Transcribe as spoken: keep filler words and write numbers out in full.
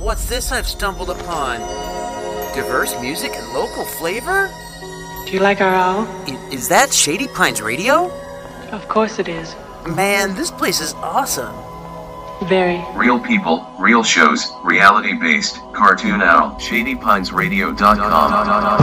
What's this I've stumbled upon? Diverse music and local flavor? Do you like our owl? I- is that Shady Pines Radio? Of course it is. Man, this place is awesome. Very. Real people, real shows, reality-based, Cartoon Owl, shady pines radio dot com.